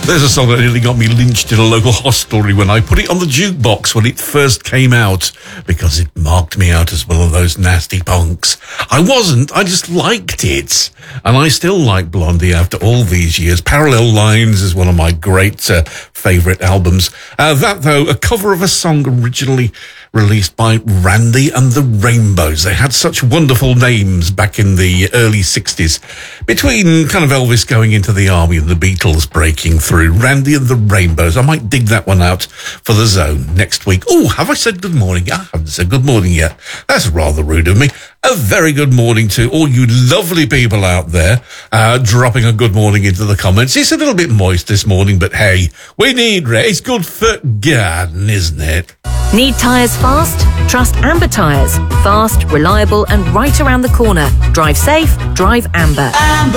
There's a song that nearly got me lynched in a local hostelry when I put it on the jukebox when it first came out, because it marked me out as one of those nasty punks. I wasn't, I just liked it. And I still like Blondie after all these years. Parallel Lines is one of my great favourite albums. That, though, a cover of a song originally released by Randy and the Rainbows. They had such wonderful names back in the early 60s. Between kind of Elvis going into the army and the Beatles breaking through, Randy and the Rainbows. I might dig that one out for the Zone next week. Oh, have I said good morning? I haven't said good morning yet. That's rather rude of me. A very good morning to all you lovely people out there, dropping a good morning into the comments. It's a little bit moist this morning, but hey, we need rain. It's good for garden, isn't it? Need tyres fast? Trust Amber Tyres. Fast, reliable and right around the corner. Drive safe, drive Amber.